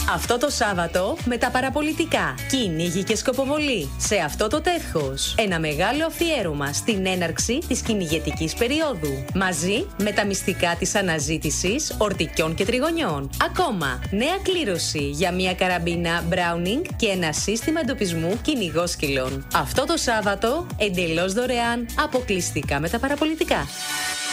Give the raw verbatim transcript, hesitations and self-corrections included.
Αυτό το Σάββατο με τα παραπολιτικά, κυνήγι και σκοποβολή. Σε αυτό το τεύχος, ένα μεγάλο αφιέρωμα στην έναρξη της κυνηγετικής περίοδου. Μαζί με τα μυστικά της αναζήτησης ορτικιών και τριγωνιών. Ακόμα, νέα κλήρωση για μια καραμπίνα Browning και ένα σύστημα εντοπισμού κυνηγόσκυλων. Αυτό το Σάββατο, εντελώς δωρεάν, αποκλειστικά με τα παραπολιτικά.